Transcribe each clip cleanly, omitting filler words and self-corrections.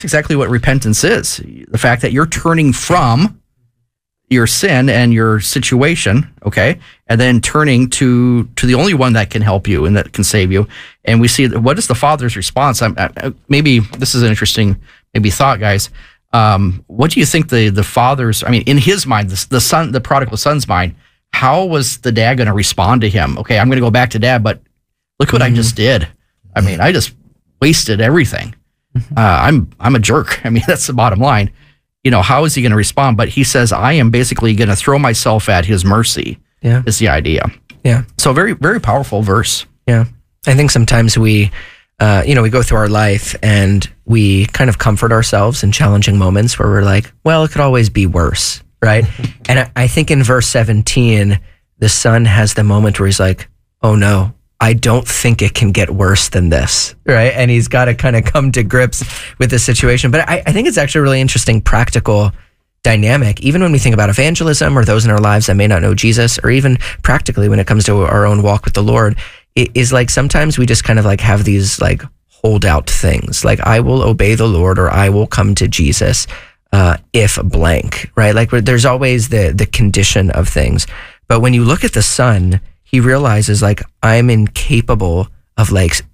exactly what repentance is. The fact that you're turning from your sin and your situation, okay, and then turning to the only one that can help you and that can save you. And we see what is the Father's response. Maybe this is an interesting thought, guys. What do you think the Father's? I mean, in his mind, the prodigal son's mind, how was the dad going to respond to him? Okay, I'm going to go back to dad, but look what I just did. I mean, I just wasted everything. I'm a jerk. I mean, that's the bottom line. How is he going to respond? But he says, I am basically going to throw myself at his mercy. Yeah. Is the idea. Yeah. So very, very powerful verse. Yeah. I think sometimes we go through our life and we kind of comfort ourselves in challenging moments where we're like, well, it could always be worse, right? And I think in verse 17, the son has the moment where he's like, oh no, I don't think it can get worse than this, right? And he's got to kind of come to grips with the situation. But I think it's actually a really interesting practical dynamic, even when we think about evangelism or those in our lives that may not know Jesus, or even practically when it comes to our own walk with the Lord, it is like sometimes we just kind of like have these like holdout things, like I will obey the Lord or I will come to Jesus if blank, right? Like there's always the condition of things. But when you look at the son, he realizes like I'm incapable of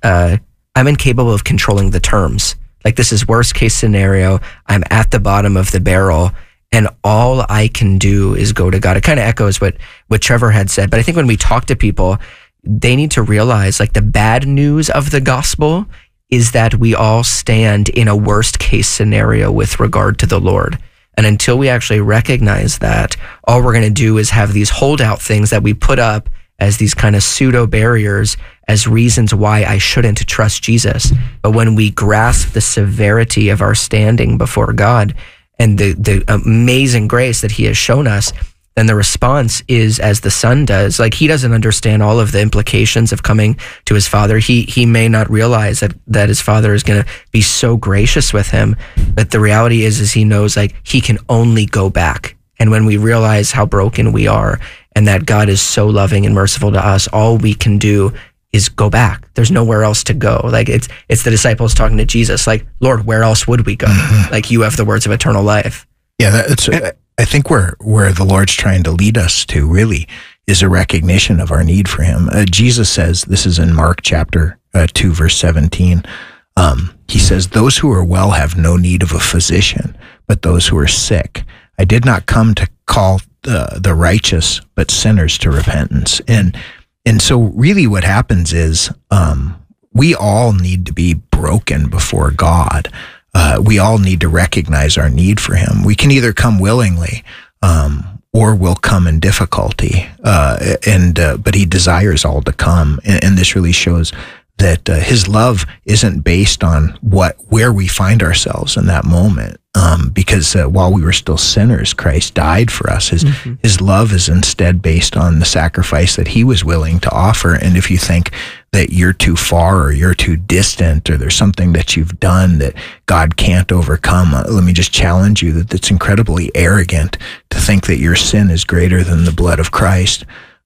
controlling the terms. Like this is worst case scenario. I'm at the bottom of the barrel and all I can do is go to God. It kind of echoes what Trevor had said. But I think when we talk to people, they need to realize like the bad news of the gospel is that we all stand in a worst case scenario with regard to the Lord. And until we actually recognize that, all we're going to do is have these holdout things that we put up as these kind of pseudo barriers, as reasons why I shouldn't trust Jesus. But when we grasp the severity of our standing before God and the amazing grace that he has shown us, then the response is as the son does. Like he doesn't understand all of the implications of coming to his father. He may not realize that his father is going to be so gracious with him. But the reality is he knows like he can only go back. And when we realize how broken we are and that God is so loving and merciful to us, all we can do is go back. There's nowhere else to go. Like it's the disciples talking to Jesus, like, Lord, where else would we go? Like you have the words of eternal life. Yeah, I think where the Lord's trying to lead us to really is a recognition of our need for him. Jesus says, this is in Mark chapter 2, verse 17. He says, those who are well have no need of a physician, but those who are sick. I did not come to call the righteous, but sinners to repentance. And so really what happens is we all need to be broken before God. We all need to recognize our need for him. We can either come willingly or we'll come in difficulty. But he desires all to come. And this really shows that his love isn't based on where we find ourselves in that moment. Because while we were still sinners, Christ died for us. His love is instead based on the sacrifice that he was willing to offer. And if you think that you're too far or you're too distant or there's something that you've done that God can't overcome, let me just challenge you that it's incredibly arrogant to think that your sin is greater than the blood of Christ.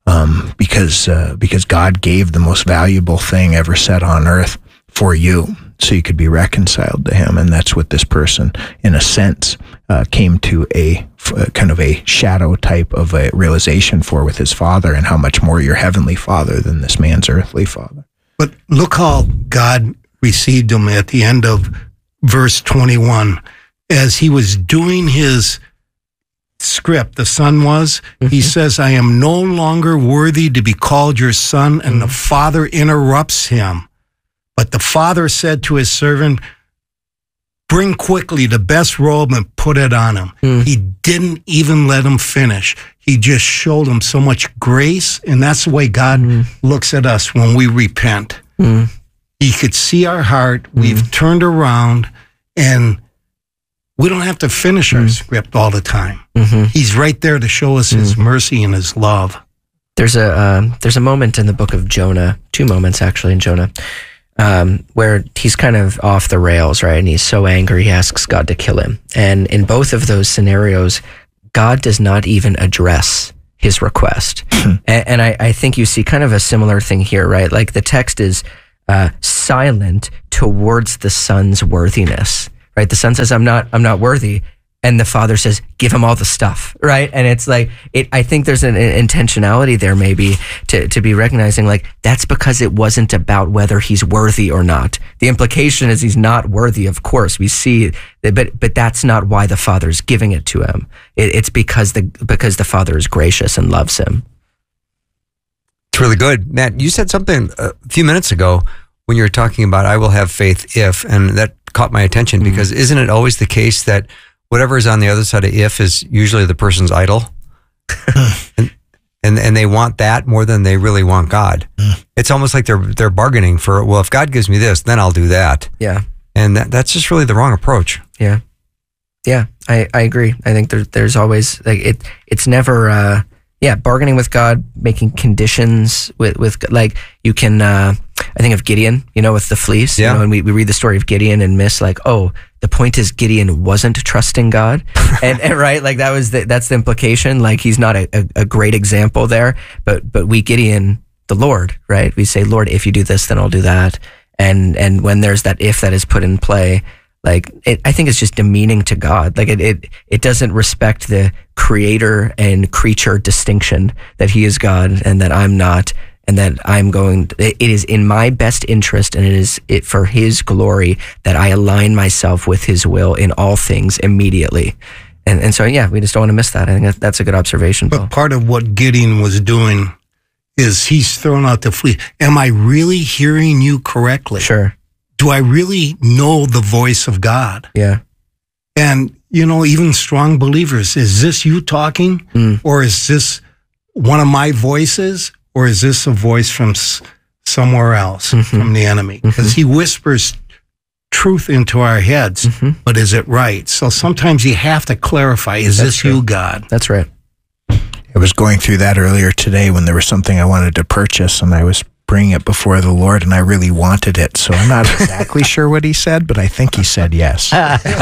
Because God gave the most valuable thing ever set on earth for you, so you could be reconciled to him. And that's what this person, in a sense, came to a kind of a shadow type of a realization for with his father, and how much more your heavenly father than this man's earthly father. But look how God received him at the end of verse 21. As he was doing his script, the son was, he says, I am no longer worthy to be called your son, and the father interrupts him. But the father said to his servant, bring quickly the best robe and put it on him. He didn't even let him finish. He just showed him so much grace, and that's the way God looks at us when we repent. He could see our heart. We've turned around, and we don't have to finish our script all the time. He's right there to show us his mercy and his love. There's a moment in the book of Jonah, 2 moments actually in Jonah, where he's kind of off the rails, right? And he's so angry, he asks God to kill him. And in both of those scenarios, God does not even address his request. And I think you see kind of a similar thing here, right? Like the text is silent towards the son's worthiness. right? The son says, I'm not worthy. And the father says, give him all the stuff, right? And it's like, I think there's an intentionality there maybe to be recognizing like, that's because it wasn't about whether he's worthy or not. The implication is he's not worthy, of course, we see, but that's not why the father's giving it to him. It's because the father is gracious and loves him. It's really good. Matt, you said something a few minutes ago when you were talking about, I will have faith if, and that caught my attention because isn't it always the case that whatever is on the other side of if is usually the person's idol. and they want that more than they really want God. It's almost like they're bargaining for, well, if God gives me this, then I'll do that. Yeah. And that's just really the wrong approach. Yeah. Yeah, I agree. I think there's always like it's never bargaining with God, making conditions with like you can I think of Gideon, with the fleece, and we read the story of Gideon and miss like, oh, the point is Gideon wasn't trusting God. and right, like that's the implication. Like he's not a great example there, but we Gideon the Lord, right? We say, Lord, if you do this, then I'll do that. And when there's that if that is put in play, like I think it's just demeaning to God. Like it doesn't respect the creator and creature distinction that he is God and that I'm not, and that it is in my best interest and it is for his glory that I align myself with his will in all things immediately. And so, we just don't want to miss that. I think that's a good observation, Paul. But part of what Gideon was doing is he's throwing out the fleece. Am I really hearing you correctly? Sure. Do I really know the voice of God? Yeah. And, even strong believers, is this you talking? Or is this one of my voices? Or is this a voice from somewhere else, from the enemy? Because he whispers truth into our heads, but is it right? So sometimes you have to clarify, is this true. You, God? That's right. I was going through that earlier today when there was something I wanted to purchase and I was bringing it before the Lord and I really wanted it. So I'm not exactly sure what he said, but I think he said yes.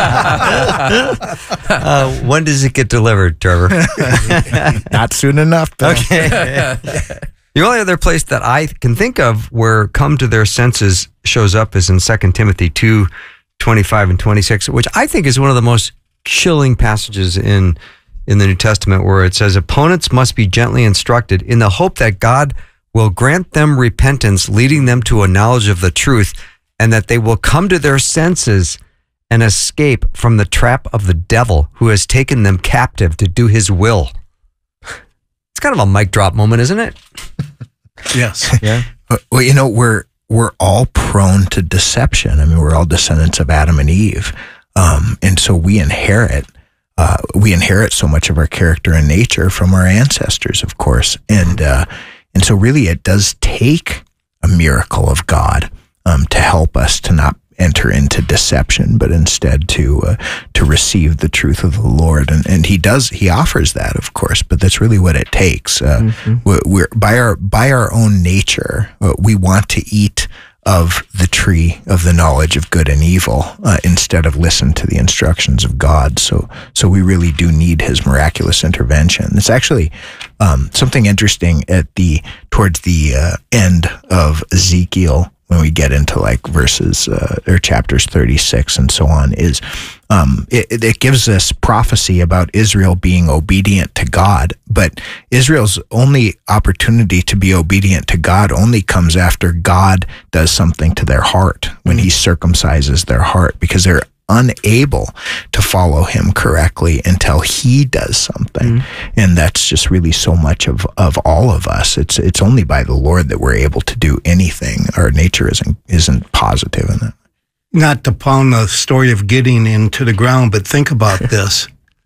When does it get delivered, Trevor? Not soon enough. Though. Okay. The only other place that I can think of where come to their senses shows up is in 2 Timothy 2:25 and 26, which I think is one of the most chilling passages in the New Testament, where it says, opponents must be gently instructed in the hope that God will grant them repentance, leading them to a knowledge of the truth, and that they will come to their senses and escape from the trap of the devil who has taken them captive to do his will. It's kind of a mic drop moment, isn't it? Yes. Yeah. Well, we're all prone to deception. I mean, we're all descendants of Adam and Eve. And so we inherit so much of our character and nature from our ancestors, of course. And so really it does take a miracle of God, to help us to not enter into deception, but instead to receive the truth of the Lord. And he offers that, of course, but that's really what it takes. We're by our own nature, we want to eat of the tree of the knowledge of good and evil, instead of listen to the instructions of God. So we really do need his miraculous intervention. It's actually something interesting towards the end of Ezekiel, when we get into like verses or chapters 36 and so on, is it gives us prophecy about Israel being obedient to God, but Israel's only opportunity to be obedient to God only comes after God does something to their heart, when he circumcises their heart, because they're unable to follow him correctly until he does something. And that's just really so much of all of us. It's only by the Lord that we're able to do anything. Our nature isn't positive in it. Not to pound the story of Gideon into the ground, but think about this.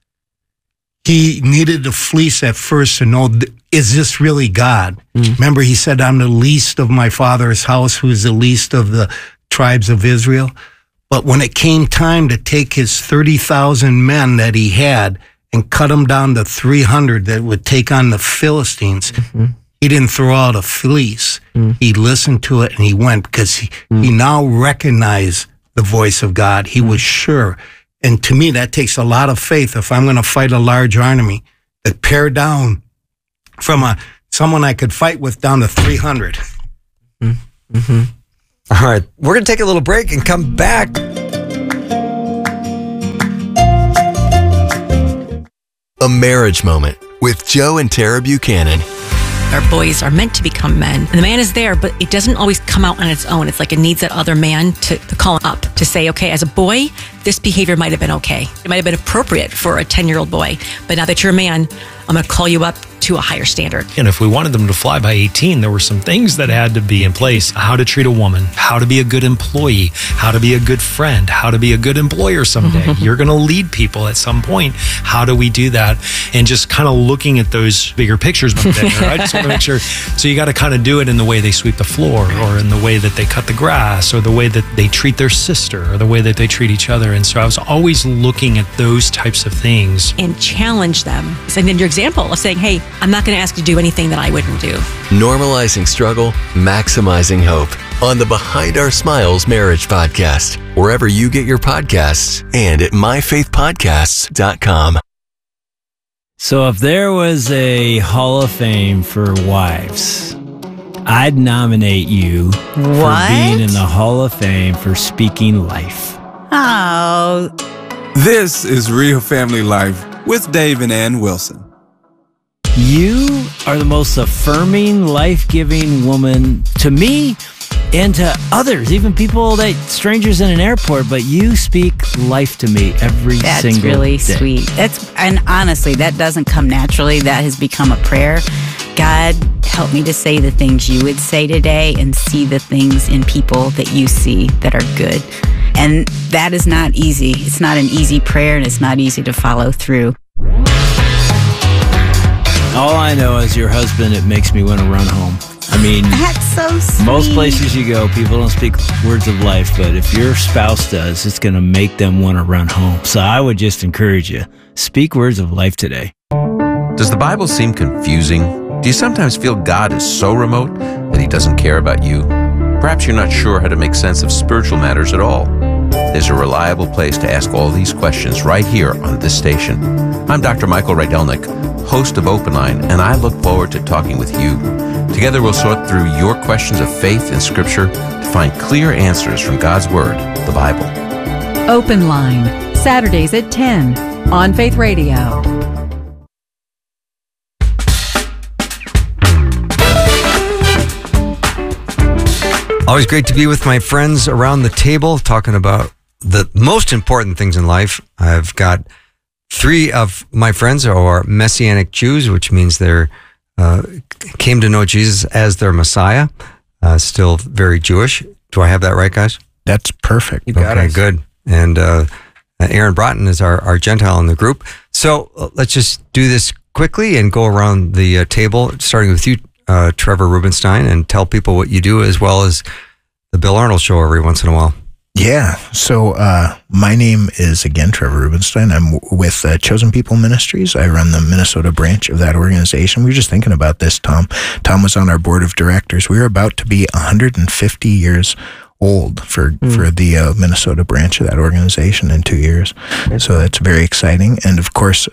He needed the fleece at first to know, is this really God? Remember, he said, I'm the least of my father's house, who is the least of the tribes of Israel. But when it came time to take his 30,000 men that he had and cut them down to 300 that would take on the Philistines, he didn't throw out a fleece. He listened to it and he went, because he now recognized the voice of God. He was sure. And to me, that takes a lot of faith. If I'm going to fight a large army, to pare down from someone I could fight with down to 300. All right, we're going to take a little break and come back. A Marriage Moment with Joe and Tara Buchanan. Our boys are meant to become men. And the man is there, but it doesn't always come out on its own. It's like it needs that other man to call him up, to say, okay, as a boy, this behavior might have been okay. It might have been appropriate for a 10-year-old boy. But now that you're a man, I'm going to call you up to a higher standard. And if we wanted them to fly by 18, there were some things that had to be in place. How to treat a woman, how to be a good employee, how to be a good friend, how to be a good employer someday. You're going to lead people at some point. How do we do that? And just kind of looking at those bigger pictures. I just want to make sure. So you got to kind of do it in the way they sweep the floor, or in the way that they cut the grass, or the way that they treat their sister, or the way that they treat each other. And so I was always looking at those types of things. And challenge them. And then your example of saying, hey, I'm not going to ask you to do anything that I wouldn't do. Normalizing struggle, maximizing hope. On the Behind Our Smiles Marriage Podcast, wherever you get your podcasts, and at myfaithpodcasts.com. So if there was a Hall of Fame for wives, I'd nominate you for being in the Hall of Fame for speaking life. Oh. This is Real Family Life with Dave and Ann Wilson. You are the most affirming, life-giving woman to me and to others, even people strangers in an airport, but you speak life to me every single day. That's really sweet. And honestly, that doesn't come naturally. That has become a prayer. God, help me to say the things you would say today and see the things in people that you see that are good. And that is not easy. It's not an easy prayer, and it's not easy to follow through. All I know is your husband, it makes me want to run home. I mean, that's so sweet. Most places you go, people don't speak words of life, but if your spouse does, it's going to make them want to run home. So I would just encourage you, speak words of life today. Does the Bible seem confusing? Do you sometimes feel God is so remote that he doesn't care about you? Perhaps you're not sure how to make sense of spiritual matters at all. There's a reliable place to ask all these questions right here on this station. I'm Dr. Michael Rydelnik, host of Open Line, and I look forward to talking with you. Together we'll sort through your questions of faith and Scripture to find clear answers from God's Word, the Bible. Open Line, Saturdays at 10 on Faith Radio. Always great to be with my friends around the table talking about the most important things in life. I've got 3 of my friends are Messianic Jews, which means they're came to know Jesus as their Messiah, still very Jewish. Do I have that right, guys? That's perfect. You got it. Good. And Aaron Broughton is our Gentile in the group. So let's just do this quickly and go around the table, starting with you, Trevor Rubenstein, and tell people what you do, as well as the Bill Arnold Show every once in a while. Yeah. So my name is, again, Trevor Rubenstein. I'm with Chosen People Ministries. I run the Minnesota branch of that organization. We were just thinking about this, Tom. Tom was on our board of directors. We were about to be 150 years old for the Minnesota branch of that organization in 2 years. So that's very exciting. And of course,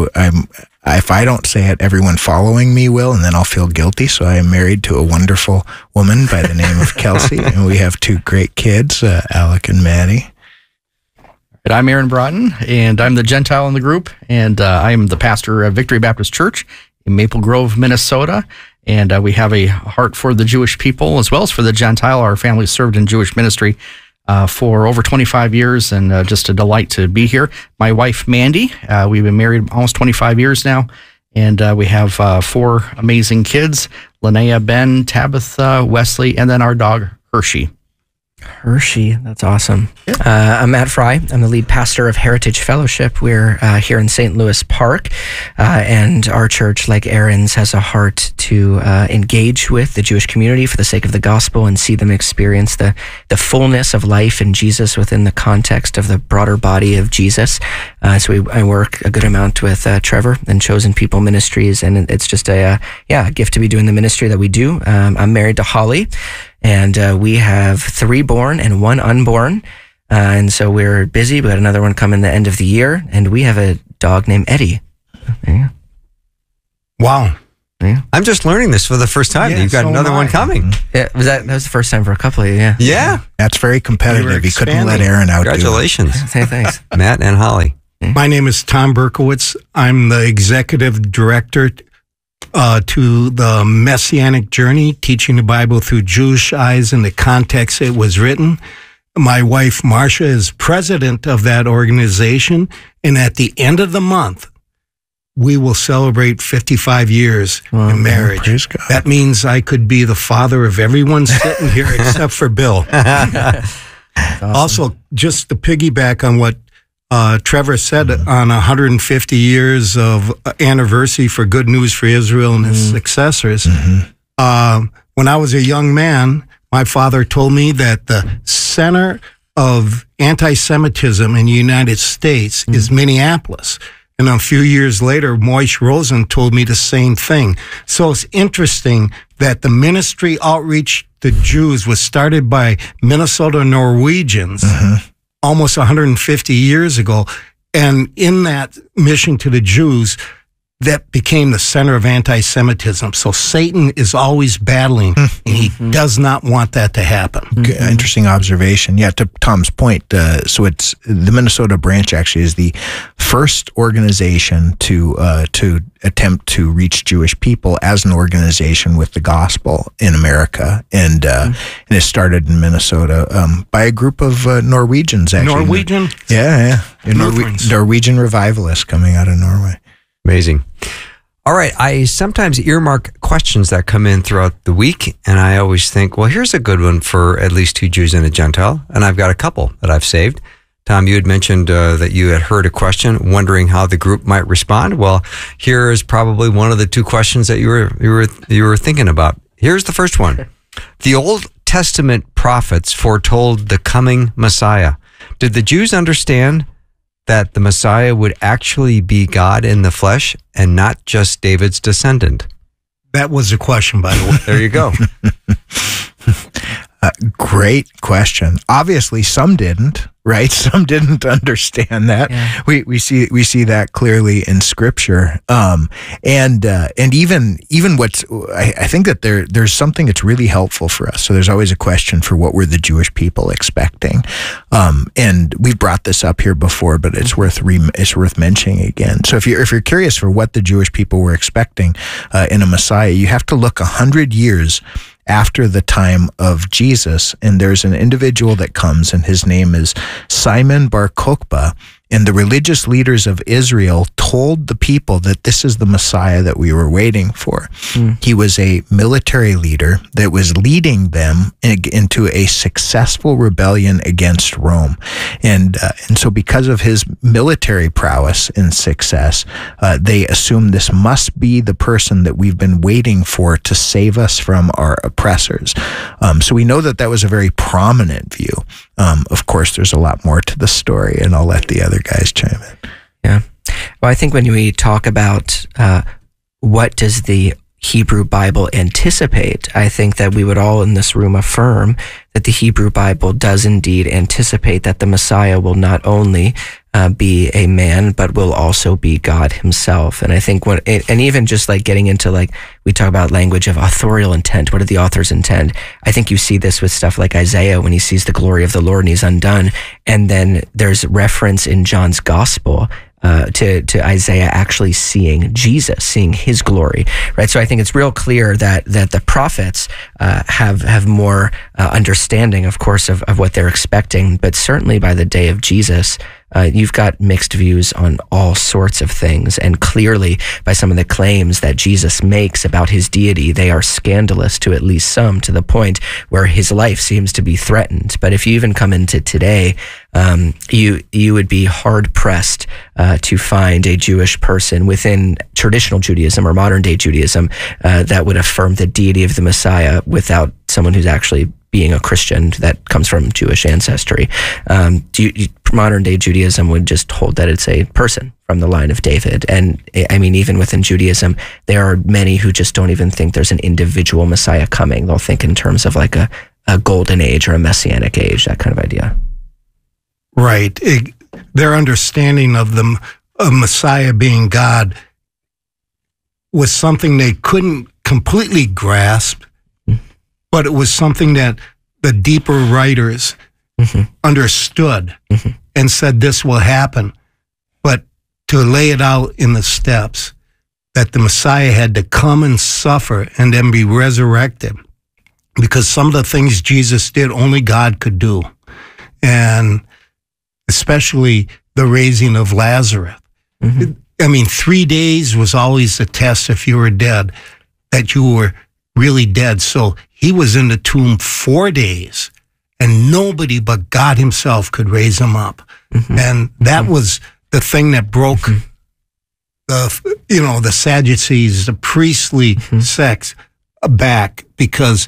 if I don't say it, everyone following me will, and then I'll feel guilty. So I am married to a wonderful woman by the name of Kelsey, and we have 2 great kids, Alec and Maddie. And I'm Aaron Broughton, and I'm the Gentile in the group, and I'm the pastor of Victory Baptist Church in Maple Grove, Minnesota. And we have a heart for the Jewish people as well as for the Gentile. Our family served in Jewish ministry for over 25 years, and just a delight to be here. My wife, Mandy, we've been married almost 25 years now, and we have 4 amazing kids, Linnea, Ben, Tabitha, Wesley, and then our dog, Hershey. Hershey, that's awesome. I'm Matt Fry. I'm the lead pastor of Heritage Fellowship. We're here in St. Louis Park, and our church, like Aaron's, has a heart to engage with the Jewish community for the sake of the gospel and see them experience the fullness of life in Jesus within the context of the broader body of Jesus. So I work a good amount with Trevor and Chosen People Ministries, and it's just a gift to be doing the ministry that we do. I'm married to Holly, and we have 3 born and 1 unborn. And so we're busy. We got another one coming the end of the year. And we have a dog named Eddie. Yeah. Wow. Yeah. I'm just learning this for the first time. Yeah, You've got another one coming. Yeah, that was the first time for a couple of you. Yeah. Yeah. That's very competitive. You couldn't let Aaron out. Congratulations. Thanks. Matt and Holly. Yeah. My name is Tom Berkowitz. I'm the executive director to the Messianic Journey, teaching the Bible through Jewish eyes in the context it was written. My wife, Marcia, is president of that organization. And at the end of the month, we will celebrate 55 years in marriage. Praise God. That means I could be the father of everyone sitting here except for Bill. Awesome. Also, just to piggyback on what Trevor said on 150 years of anniversary for Good News for Israel and his successors. When I was a young man, my father told me that the center of anti-Semitism in the United States is Minneapolis. And a few years later, Moish Rosen told me the same thing. So it's interesting that the ministry outreach to Jews was started by Minnesota Norwegians almost 150 years ago. And in that mission to the Jews, that became the center of anti-Semitism. So Satan is always battling, and he does not want that to happen. Interesting observation. Yeah, to Tom's point, so it's the Minnesota branch actually is the first organization to attempt to reach Jewish people as an organization with the gospel in America, and it started in Minnesota by a group of Norwegians. Actually, Norwegian? Yeah. Norwegian revivalists coming out of Norway. Amazing. All right. I sometimes earmark questions that come in throughout the week, and I always think, well, here's a good one for at least two Jews and a Gentile, and I've got a couple that I've saved. Tom, you had mentioned that you had heard a question, wondering how the group might respond. Well, here is probably one of the two questions that you were thinking about. Here's the first one. The Old Testament prophets foretold the coming Messiah. Did the Jews understand that the Messiah would actually be God in the flesh and not just David's descendant? That was the question, by the way. There you go. Great question. Obviously, some didn't, right? Some didn't understand that. Yeah. We see that clearly in Scripture. And even what's I think that there's something that's really helpful for us. So there's always a question for what were the Jewish people expecting, and we've brought this up here before, but it's worth mentioning again. So if you're curious for what the Jewish people were expecting in a Messiah, you have to look 100 years after the time of Jesus, and there's an individual that comes, and his name is Simon Bar Kokhba, and the religious leaders of Israel told the people that this is the Messiah that we were waiting for. He was a military leader that was leading them into a successful rebellion against Rome. And so because of his military prowess and success, they assumed this must be the person that we've been waiting for to save us from our oppressors. So we know that was a very prominent view. Of course, there's a lot more to the story, and I'll let the other guys chime in. Yeah. Well, I think when we talk about what does the Hebrew Bible anticipate, I think that we would all in this room affirm that the Hebrew Bible does indeed anticipate that the Messiah will not only be a man, but will also be God himself. And I think and even just like getting into like, we talk about language of authorial intent. What did the authors intend? I think you see this with stuff like Isaiah when he sees the glory of the Lord and he's undone. And then there's reference in John's gospel to Isaiah actually seeing Jesus, seeing his glory, right? So I think it's real clear that the prophets have more understanding, of course, of what they're expecting. But certainly by the day of Jesus, you've got mixed views on all sorts of things. And clearly, by some of the claims that Jesus makes about his deity, they are scandalous to at least some, to the point where his life seems to be threatened. But if you even come into today, you would be hard-pressed to find a Jewish person within traditional Judaism or modern-day Judaism that would affirm the deity of the Messiah without someone who's actually being a Christian that comes from Jewish ancestry. Modern-day Judaism would just hold that it's a person from the line of David. And I mean, even within Judaism, there are many who just don't even think there's an individual Messiah coming. They'll think in terms of like a golden age or a messianic age, that kind of idea. Right. Their understanding of the Messiah being God was something they couldn't completely grasp, but it was something that the deeper writers understood and said this will happen. But to lay it out in the steps that the Messiah had to come and suffer and then be resurrected, because some of the things Jesus did only God could do, and especially the raising of Lazarus. I mean, 3 days was always the test if you were dead, that you were really dead. So he was in the tomb 4 days, and nobody but God himself could raise him up. And that was the thing that broke the Sadducees, the priestly sects back, because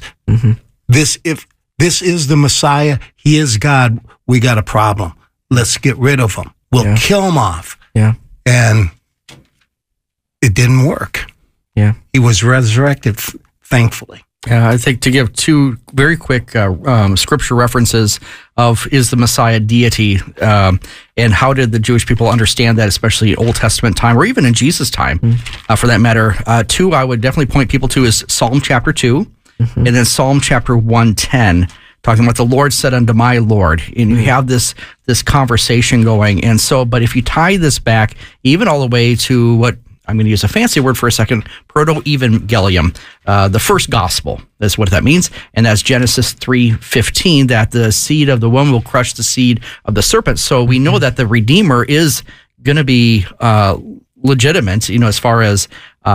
if this is the Messiah, he is God, we got a problem. Let's get rid of him. We'll kill him off. Yeah. And it didn't work. Yeah. He was resurrected, thankfully. I think to give two very quick scripture references of is the Messiah deity, and how did the Jewish people understand that, especially in Old Testament time, or even in Jesus' time, for that matter. Two I would definitely point people to is Psalm chapter 2, and then Psalm chapter 110, talking about the Lord said unto my Lord. And you have this conversation going. And so, but if you tie this back even all the way to what, I'm going to use a fancy word for a second, proto-evangelium, the first gospel. That's what that means. And that's Genesis 3:15, that the seed of the woman will crush the seed of the serpent. So we know that the Redeemer is going to be legitimate, as far as,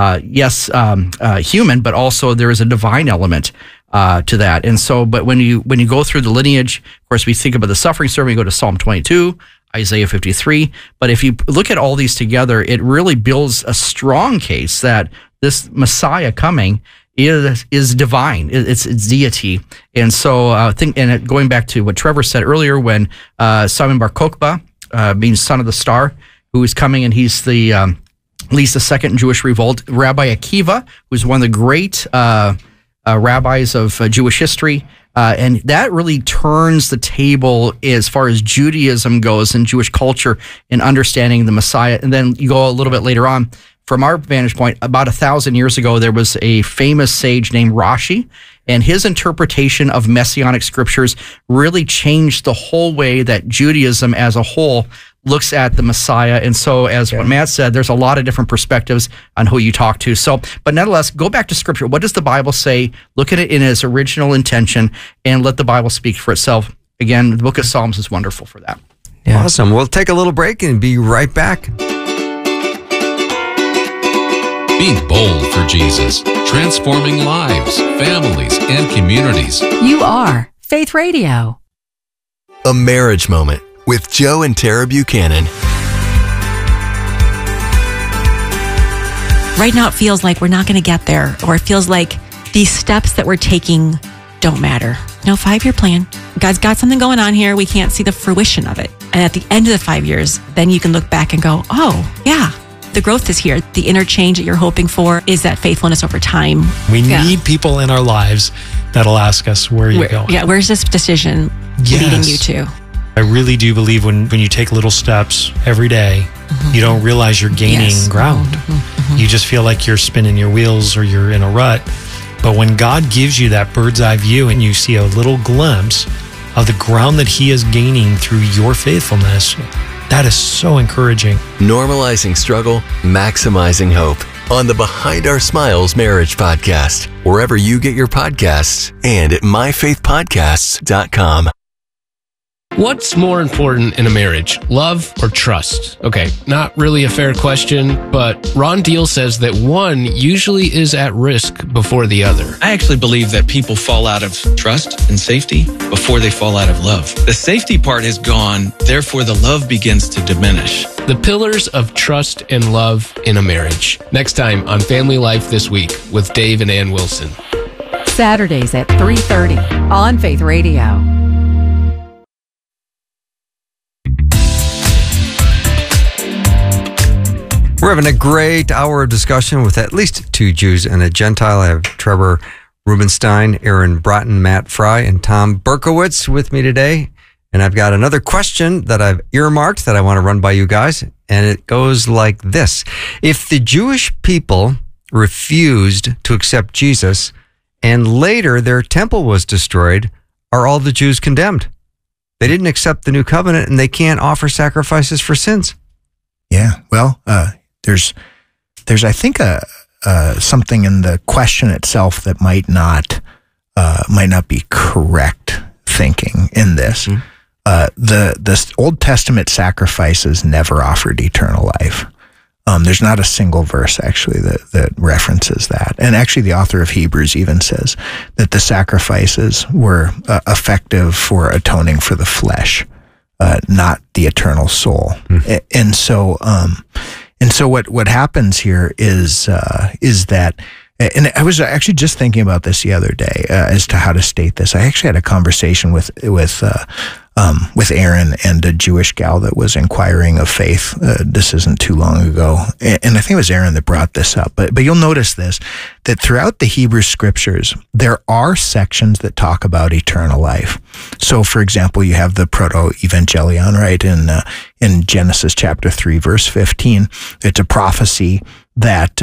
human, but also there is a divine element to that. And so, but when you go through the lineage, of course, we think about the suffering servant, we go to Psalm 22, Isaiah 53. But if you look at all these together, it really builds a strong case that this Messiah coming is divine. It's deity. And so going back to what Trevor said earlier, when Simon Bar Kokhba, being son of the star, who is coming, and he's leads the second Jewish revolt. Rabbi Akiva, who's one of the great rabbis of Jewish history, and that really turns the table as far as Judaism goes and Jewish culture in understanding the Messiah. And then you go a little bit later on, from our vantage point, about 1,000 years ago, there was a famous sage named Rashi, and his interpretation of Messianic scriptures really changed the whole way that Judaism as a whole looks at the Messiah. And so, as what Matt said, there's a lot of different perspectives on who you talk to. So, but nonetheless, go back to Scripture. What does the Bible say? Look at it in its original intention and let the Bible speak for itself. Again, the book of Psalms is wonderful for that. Yeah. Awesome. We'll take a little break and be right back. Being bold for Jesus, transforming lives, families, and communities. You are Faith Radio. A Marriage Moment with Joe and Tara Buchanan. Right now it feels like we're not going to get there, or it feels like these steps that we're taking don't matter. No 5-year plan. God's got something going on here. We can't see the fruition of it. And at the end of the 5 years, then you can look back and go, oh, yeah, the growth is here. The inner change that you're hoping for is that faithfulness over time. We need people in our lives that'll ask us, where are you going? Yeah, where's this decision leading you to? I really do believe when you take little steps every day, you don't realize you're gaining ground. You just feel like you're spinning your wheels or you're in a rut. But when God gives you that bird's eye view and you see a little glimpse of the ground that he is gaining through your faithfulness, that is so encouraging. Normalizing struggle, maximizing hope on the Behind Our Smiles Marriage Podcast, wherever you get your podcasts and at myfaithpodcasts.com. What's more important in a marriage, love or trust? Okay, not really a fair question, but Ron Deal says that one usually is at risk before the other. I actually believe that people fall out of trust and safety before they fall out of love. The safety part is gone, therefore the love begins to diminish. The pillars of trust and love in a marriage. Next time on Family Life This Week with Dave and Ann Wilson. Saturdays at 3:30 on Faith Radio. We're having a great hour of discussion with at least two Jews and a Gentile. I have Trevor Rubenstein, Aaron Broughton, Matt Fry, and Tom Berkowitz with me today. And I've got another question that I've earmarked that I want to run by you guys. And it goes like this. If the Jewish people refused to accept Jesus and later their temple was destroyed, are all the Jews condemned? They didn't accept the new covenant and they can't offer sacrifices for sins. Yeah. Well, there's I think something in the question itself that might not be correct thinking in this. The Old Testament sacrifices never offered eternal life. There's not a single verse actually that references that. And actually the author of Hebrews even says that the sacrifices were effective for atoning for the flesh, not the eternal soul. And so what happens here is that, and I was actually just thinking about this the other day as to how to state this. I actually had a conversation with Aaron and a Jewish gal that was inquiring of faith. This isn't too long ago, and I think it was Aaron that brought this up. But you'll notice this, that throughout the Hebrew scriptures, there are sections that talk about eternal life. So, for example, you have the Proto-Evangelion, right, in Genesis chapter 3, verse 15. It's a prophecy that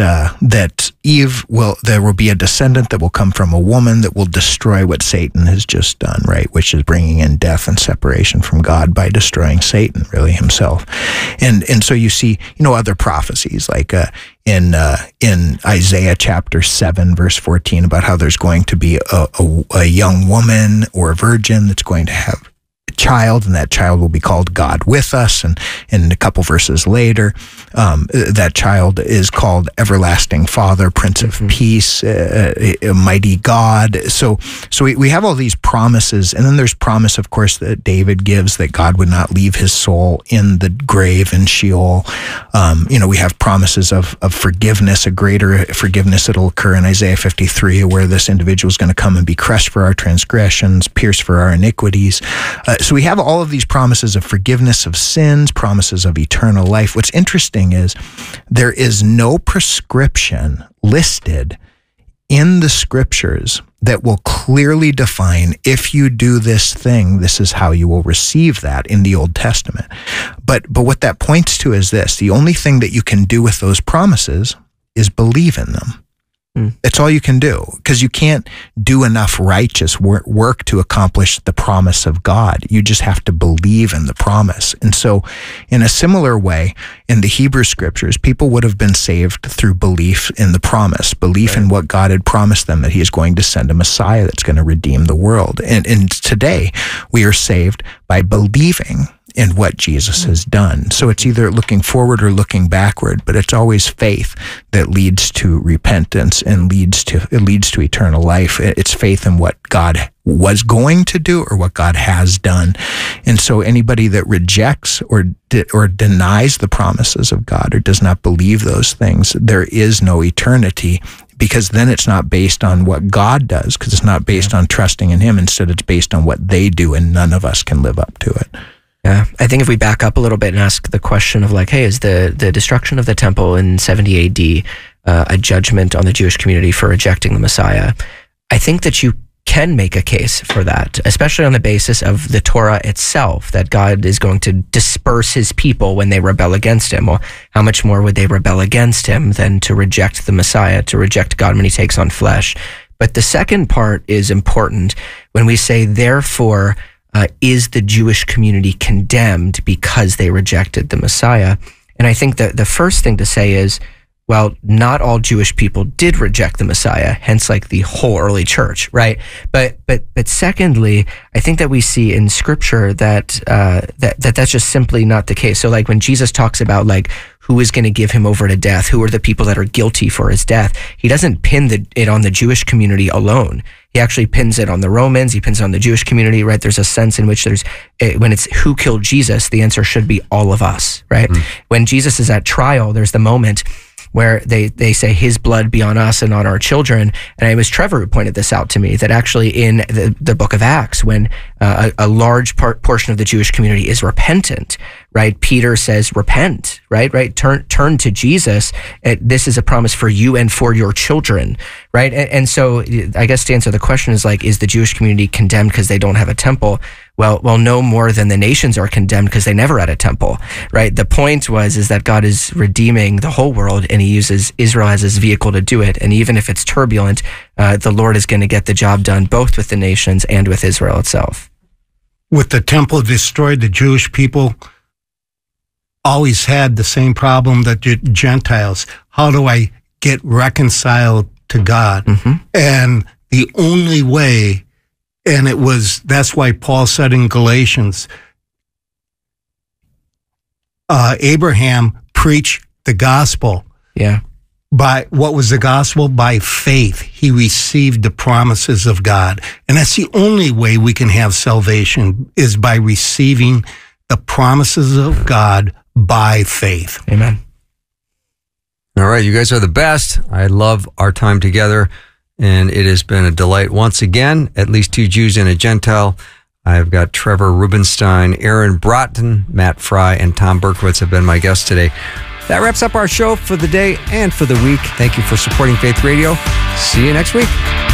there will be a descendant that will come from a woman that will destroy what Satan has just done, right? Which is bringing in death and separation from God by destroying Satan, really himself. And so you see, other prophecies like in Isaiah chapter 7, verse 14, about how there's going to be a young woman or a virgin that's going to have child, and that child will be called God with us. And a couple verses later, that child is called Everlasting Father, Prince of Peace, a Mighty God. So we have all these promises, and then there's promise, of course, that David gives that God would not leave his soul in the grave in Sheol. We have promises of forgiveness, a greater forgiveness that'll occur in Isaiah 53, where this individual is going to come and be crushed for our transgressions, pierced for our iniquities. So we have all of these promises of forgiveness of sins, promises of eternal life. What's interesting is there is no prescription listed in the scriptures that will clearly define, if you do this thing, this is how you will receive that in the Old Testament. But what that points to is this: the only thing that you can do with those promises is believe in them. It's all you can do, because you can't do enough righteous work to accomplish the promise of God. You just have to believe in the promise. And so in a similar way, in the Hebrew scriptures, people would have been saved through belief in the promise, belief in what God had promised them, that he is going to send a Messiah that's going to redeem the world. And today we are saved by believing in what Jesus has done. So it's either looking forward or looking backward, but it's always faith that leads to repentance and leads to eternal life. It's faith in what God was going to do or what God has done. And so anybody that rejects or denies the promises of God or does not believe those things, there is no eternity, because then it's not based on what God does, because it's not based on trusting in him. Instead, it's based on what they do, and none of us can live up to it. Yeah, I think if we back up a little bit and ask the question of like, hey, is the destruction of the temple in 70 AD a judgment on the Jewish community for rejecting the Messiah? I think that you can make a case for that, especially on the basis of the Torah itself, that God is going to disperse his people when they rebel against him. Well, how much more would they rebel against him than to reject the Messiah, to reject God when he takes on flesh? But the second part is important when we say, therefore, is the Jewish community condemned because they rejected the Messiah? And I think that the first thing to say is, well, not all Jewish people did reject the Messiah, hence like the whole early church, right? But secondly, I think that we see in scripture that that's just simply not the case. So like when Jesus talks about like who is going to give him over to death, who are the people that are guilty for his death, he doesn't pin it on the Jewish community alone. He actually pins it on the Romans. He pins it on the Jewish community, right? There's a sense in which when it's who killed Jesus, the answer should be all of us, right? When Jesus is at trial, there's the moment where they say his blood be on us and on our children. And it was Trevor who pointed this out to me, that actually in the book of Acts, when a large portion of the Jewish community is repentant, right? Peter says, repent, right? Turn to Jesus. This is a promise for you and for your children, right? And so I guess to answer the question is like, is the Jewish community condemned because they don't have a temple? Well, no more than the nations are condemned because they never had a temple, right? The point is that God is redeeming the whole world, and he uses Israel as his vehicle to do it. And even if it's turbulent, the Lord is going to get the job done, both with the nations and with Israel itself. With the temple destroyed, the Jewish people always had the same problem that the Gentiles. How do I get reconciled to God? And the only way, and that's why Paul said in Galatians, Abraham preached the gospel. Yeah. By what was the gospel? By faith. He received the promises of God. And that's the only way we can have salvation, is by receiving the promises of God by faith. Amen. All right, you guys are the best. I love our time together, and it has been a delight once again. At least 2 Jews and a Gentile. I've got Trevor Rubenstein, Aaron Broughton, Matt Fry, and Tom Berkowitz have been my guests today. That wraps up our show for the day and for the week. Thank you for supporting Faith Radio. See you next week.